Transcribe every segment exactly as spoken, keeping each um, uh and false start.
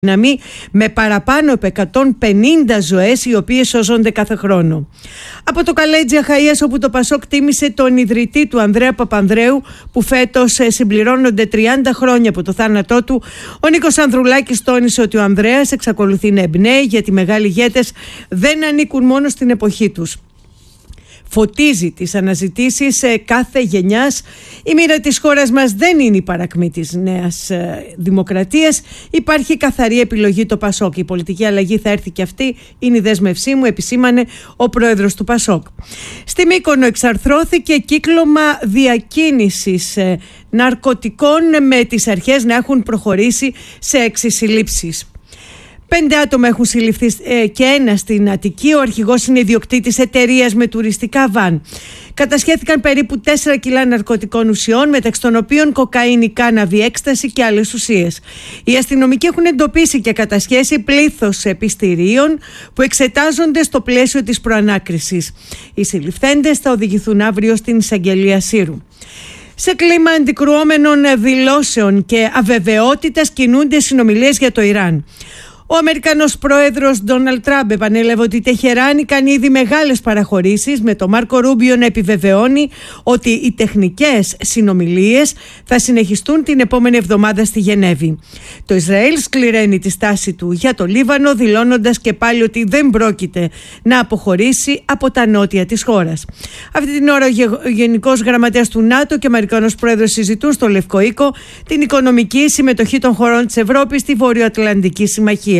δύναμη με παραπάνω από εκατόν πενήντα ζωές οι οποίες σώζονται κάθε χρόνο. Από το Καλέτζι Αχαΐας, όπου το Πασόκ τίμησε τον ιδρυτή του Ανδρέα Παπανδρέου, που φέτος συμπληρώνονται τριάντα χρόνια από το θάνατό του, ο Νίκος Ανδρουλάκης τόνισε ότι ο Ανδρέας εξακολουθεί να εμπνέει, γιατί οι μεγάλοι ηγέτες δεν ανήκουν μόνο στην εποχή τους. Φωτίζει τις αναζητήσεις κάθε γενιάς. Η μοίρα της χώρας μας δεν είναι η παρακμή της νέας δημοκρατίας. Υπάρχει καθαρή επιλογή, το Πασόκ. Η πολιτική αλλαγή θα έρθει και αυτή. Είναι η δέσμευσή μου, επισήμανε ο πρόεδρος του Πασόκ. Στη Μύκονο εξαρθρώθηκε κύκλωμα διακίνησης ναρκωτικών, με τις αρχές να έχουν προχωρήσει σε έξι συλλήψεις. Πέντε άτομα έχουν συλληφθεί ε, και ένα στην Αττική. Ο αρχηγός είναι ιδιοκτήτης εταιρείας με τουριστικά βαν. Κατασχέθηκαν περίπου τέσσερα κιλά ναρκωτικών ουσιών, μεταξύ των οποίων κοκαίνη, κάναβη, έκσταση και άλλες ουσίες. Οι αστυνομικοί έχουν εντοπίσει και κατασχέσει πλήθος πιστηρίων που εξετάζονται στο πλαίσιο της προανάκρισης. Οι συλληφθέντες θα οδηγηθούν αύριο στην εισαγγελία Σύρου. Σε κλίμα αντικρουόμενων δηλώσεων και αβεβαιότητας κινούνται συνομιλίες για το Ιράν. Ο Αμερικανός πρόεδρος Ντόναλντ Τραμπ επανέλαβε ότι η Τεχεράνη κάνει ήδη μεγάλες παραχωρήσεις, με τον Μάρκο Ρούμπιο να επιβεβαιώνει ότι οι τεχνικές συνομιλίες θα συνεχιστούν την επόμενη εβδομάδα στη Γενέβη. Το Ισραήλ σκληραίνει τη στάση του για το Λίβανο, δηλώνοντας και πάλι ότι δεν πρόκειται να αποχωρήσει από τα νότια της χώρας. Αυτή την ώρα ο Γενικός Γραμματέας του ΝΑΤΟ και ο Αμερικανός πρόεδρος συζητούν στο Λευκό Οίκο την οικονομική συμμετοχή των χωρών της Ευρώπης στη Βορειοατλαντική Συμμαχία.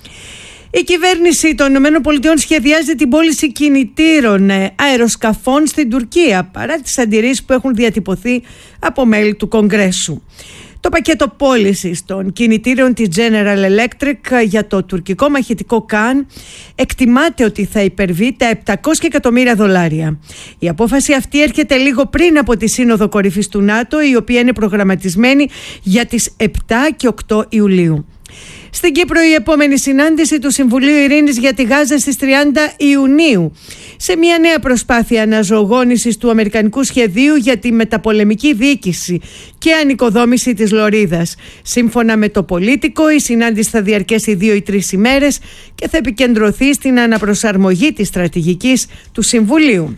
Η κυβέρνηση των ΗΠΑ σχεδιάζει την πώληση κινητήρων αεροσκαφών στην Τουρκία, παρά τις αντιρρήσεις που έχουν διατυπωθεί από μέλη του Κογκρέσου. Το πακέτο πώλησης των κινητήρων της General Electric για το τουρκικό μαχητικό Καν εκτιμάται ότι θα υπερβεί τα επτακόσια εκατομμύρια δολάρια. Η απόφαση αυτή έρχεται λίγο πριν από τη Σύνοδο Κορυφής του ΝΑΤΟ, η οποία είναι προγραμματισμένη για τις επτά και οκτώ Ιουλίου. Στην Κύπρο η επόμενη συνάντηση του Συμβουλίου Ειρήνης για τη Γάζα στις τριάντα Ιουνίου, σε μια νέα προσπάθεια αναζωογόνησης του αμερικανικού σχεδίου για τη μεταπολεμική διοίκηση και ανοικοδόμηση της Λωρίδας. Σύμφωνα με το Πολίτικο, η συνάντηση θα διαρκέσει δύο ή τρεις ημέρες και θα επικεντρωθεί στην αναπροσαρμογή της στρατηγικής του Συμβουλίου.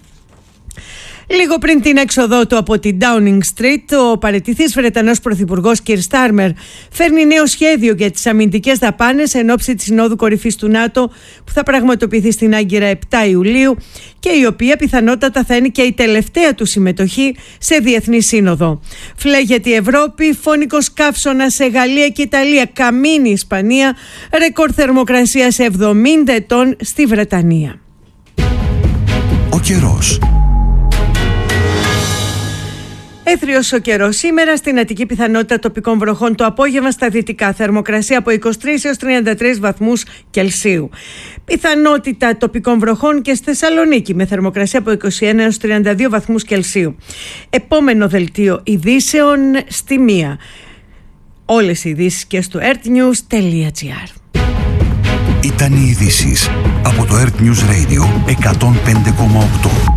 Λίγο πριν την έξοδό του από την Downing Street, ο παραιτηθής Βρετανός Πρωθυπουργός Κιρ Στάρμερ φέρνει νέο σχέδιο για τις αμυντικές δαπάνες εν ώψη της Συνόδου Κορυφής του ΝΑΤΟ, που θα πραγματοποιηθεί στην Άγκυρα επτά Ιουλίου και η οποία πιθανότατα θα είναι και η τελευταία του συμμετοχή σε διεθνή σύνοδο. Φλέγεται η Ευρώπη, φόνικος καύσωνας σε Γαλλία και Ιταλία, καμίνη Ισπανία, ρεκόρ θερμοκρασίας εβδομήντα ετών στη Βρετανία. Ο καιρός. Έθριος ο καιρός σήμερα, στην Αττική πιθανότητα τοπικών βροχών το απόγευμα, στα δυτικά θερμοκρασία από είκοσι τρεις έως τριάντα τρεις βαθμούς Κελσίου. Πιθανότητα τοπικών βροχών και στη Θεσσαλονίκη, με θερμοκρασία από είκοσι ένα έως τριάντα δύο βαθμούς Κελσίου. Επόμενο δελτίο ειδήσεων στη μία. Όλες οι ειδήσεις και στο ertnews τελεία gr. Ήταν οι ειδήσεις από το Earth News Radio εκατόν πέντε κόμμα οκτώ.